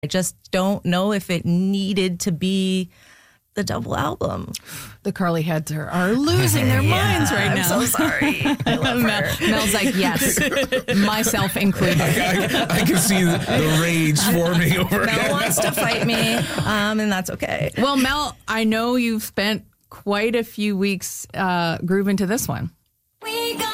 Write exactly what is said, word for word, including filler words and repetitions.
I just don't know if it needed to be the double album. The Carly heads are, are losing their yeah, minds right I'm now. I'm so sorry. I love Mel, her. Mel's like, yes, myself included. I, I, I can see the, the rage forming over Mel here. wants to fight me, um, and that's okay. Well, Mel, I know you've spent quite a few weeks uh, grooving to this one.